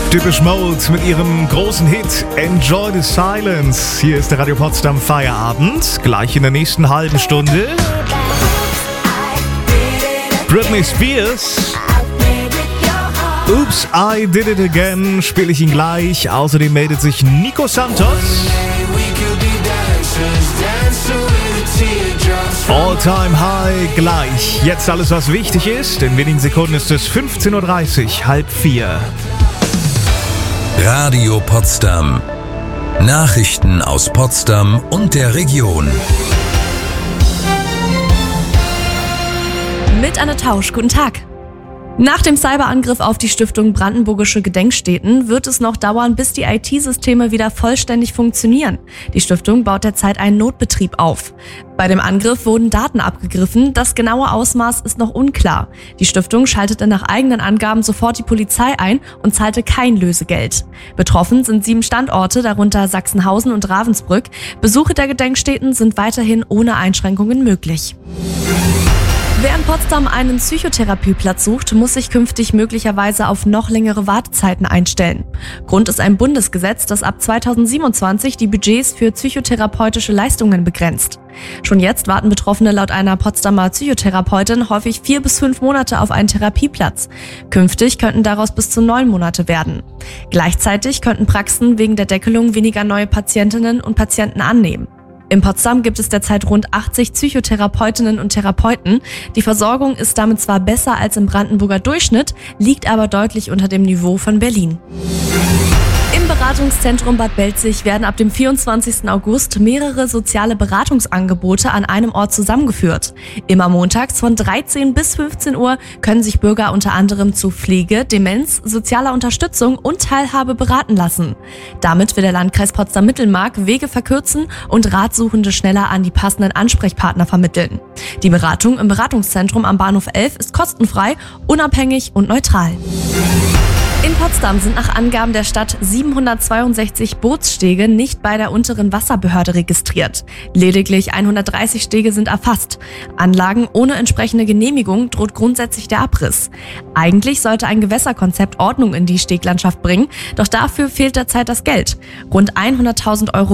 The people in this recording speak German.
Depeche Mode mit ihrem großen Hit Enjoy the Silence. Hier ist der Radio Potsdam Feierabend. Gleich in der nächsten halben Stunde Britney Spears. Oops, I Did It Again spiele ich ihn gleich. Außerdem meldet sich Nico Santos. All Time High gleich. Jetzt alles, was wichtig ist. In wenigen Sekunden ist es 15.30 Uhr, 3:30. Radio Potsdam. Nachrichten aus Potsdam und der Region. Mit Anne Tausch, guten Tag. Nach dem Cyberangriff auf die Stiftung Brandenburgische Gedenkstätten wird es noch dauern, bis die IT-Systeme wieder vollständig funktionieren. Die Stiftung baut derzeit einen Notbetrieb auf. Bei dem Angriff wurden Daten abgegriffen, das genaue Ausmaß ist noch unklar. Die Stiftung schaltete nach eigenen Angaben sofort die Polizei ein und zahlte kein Lösegeld. Betroffen sind 7 Standorte, darunter Sachsenhausen und Ravensbrück. Besuche der Gedenkstätten sind weiterhin ohne Einschränkungen möglich. Wer in Potsdam einen Psychotherapieplatz sucht, muss sich künftig möglicherweise auf noch längere Wartezeiten einstellen. Grund ist ein Bundesgesetz, das ab 2027 die Budgets für psychotherapeutische Leistungen begrenzt. Schon jetzt warten Betroffene laut einer Potsdamer Psychotherapeutin häufig 4 bis 5 Monate auf einen Therapieplatz. Künftig könnten daraus bis zu 9 Monate werden. Gleichzeitig könnten Praxen wegen der Deckelung weniger neue Patientinnen und Patienten annehmen. In Potsdam gibt es derzeit rund 80 Psychotherapeutinnen und Therapeuten. Die Versorgung ist damit zwar besser als im Brandenburger Durchschnitt, liegt aber deutlich unter dem Niveau von Berlin. Im Beratungszentrum Bad Belzig werden ab dem 24. August mehrere soziale Beratungsangebote an einem Ort zusammengeführt. Immer montags von 13 bis 15 Uhr können sich Bürger unter anderem zu Pflege, Demenz, sozialer Unterstützung und Teilhabe beraten lassen. Damit will der Landkreis Potsdam-Mittelmark Wege verkürzen und Ratsuchende schneller an die passenden Ansprechpartner vermitteln. Die Beratung im Beratungszentrum am Bahnhof 11 ist kostenfrei, unabhängig und neutral. In Potsdam sind nach Angaben der Stadt 762 Bootsstege nicht bei der unteren Wasserbehörde registriert. Lediglich 130 Stege sind erfasst. Anlagen ohne entsprechende Genehmigung droht grundsätzlich der Abriss. Eigentlich sollte ein Gewässerkonzept Ordnung in die Steglandschaft bringen, doch dafür fehlt derzeit das Geld. Rund 100.000 €